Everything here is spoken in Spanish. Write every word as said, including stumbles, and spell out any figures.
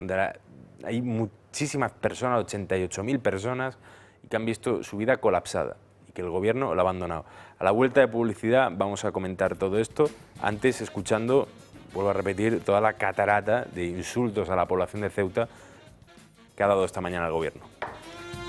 donde hay muchísimas personas, ochenta y ocho mil personas, y que han visto su vida colapsada y que el gobierno lo ha abandonado. A la vuelta de publicidad vamos a comentar todo esto, antes escuchando, vuelvo a repetir, toda la catarata de insultos a la población de Ceuta que ha dado esta mañana el gobierno.